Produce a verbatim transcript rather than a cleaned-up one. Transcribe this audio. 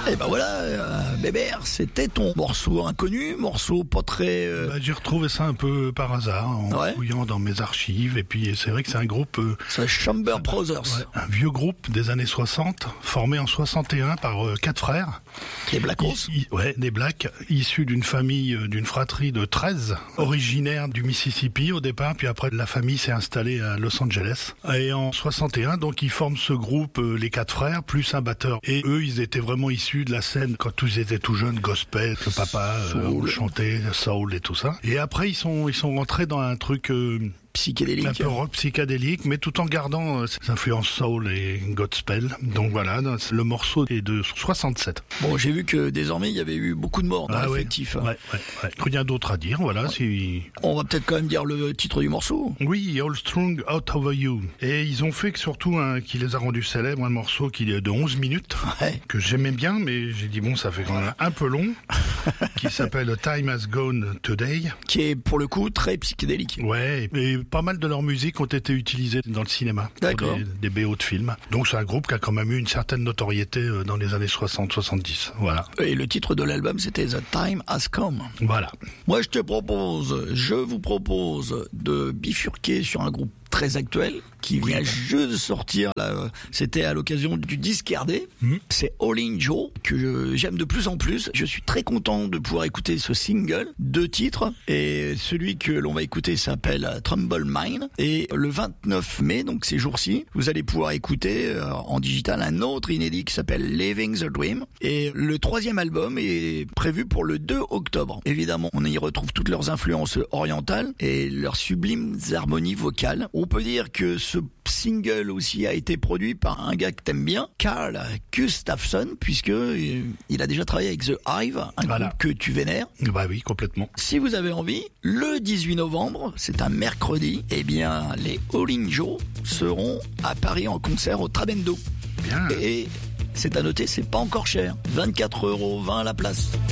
Et ben voilà, euh, Bébert, c'était ton morceau inconnu, morceau pas très... Euh... Bah, j'ai retrouvé ça un peu par hasard, en ouais. fouillant dans mes archives, et puis c'est vrai que c'est un groupe... Euh, c'est Chamber Brothers. Ouais, un vieux groupe des années soixante, formé en soixante et un par euh, quatre frères. Les Blackos. I, i, ouais, des Blacks, issus d'une famille, euh, d'une fratrie de treize, originaire du Mississippi au départ, puis après la famille s'est installée à Los Angeles. Et en soixante et un, donc ils forment ce groupe, euh, les quatre frères, plus un batteur. Et eux, ils étaient vraiment issus de la scène quand tous étaient tout jeunes, gospel, que papa euh, chantait, soul et tout ça. Et après, ils sont ils sont rentrés dans un truc euh, psychédélique, un peu rock psychédélique, mais tout en gardant euh, ses influences soul et gospel. Donc voilà, le morceau est de soixante-sept. Bon, j'ai vu que désormais il y avait eu beaucoup de morts dans ah, l'effectif. Ouais, ouais, ouais, ouais. Rien d'autre à dire, voilà. Ouais. Si... On va peut-être quand même dire le titre du morceau. Oui, All Strung Out Over You. Et ils ont fait que surtout un qui les a rendus célèbres, un morceau qui est de onze minutes, ouais. que j'aimais bien, mais j'ai dit bon, ça fait quand même un peu long, qui s'appelle Time Has Gone Today. Qui est pour le coup très psychédélique. Ouais, et pas mal de leur musique ont été utilisées dans le cinéma. D'accord. Des, des B O de films. Donc c'est un groupe qui a quand même eu une certaine notoriété dans les années soixante soixante-dix. Voilà. Et le titre de l'album, c'était The Time Has Come. Voilà. Moi, je te propose, je vous propose de bifurquer sur un groupe très actuel qui vient juste de sortir là, c'était à l'occasion du disque R D. Mmh. C'est All In Joe que je, j'aime de plus en plus. Je suis très content de pouvoir écouter ce single, deux titres, et celui que l'on va écouter s'appelle Trumbull Mine. Et le vingt-neuf mai, donc ces jours-ci, vous allez pouvoir écouter euh, en digital un autre inédit qui s'appelle Living the Dream. Et le troisième album est prévu pour le deux octobre. Évidemment, on y retrouve toutes leurs influences orientales et leurs sublimes harmonies vocales. On peut dire que ce single aussi a été produit par un gars que t'aimes bien, Carl Gustafsson, puisque il a déjà travaillé avec The Hive, un voilà. groupe que tu vénères. Bah oui, complètement. Si vous avez envie, le dix-huit novembre, c'est un mercredi, eh bien les All In Joe seront à Paris en concert au Trabendo. Bien. Et c'est à noter, c'est pas encore cher. vingt-quatre euros vingt la place.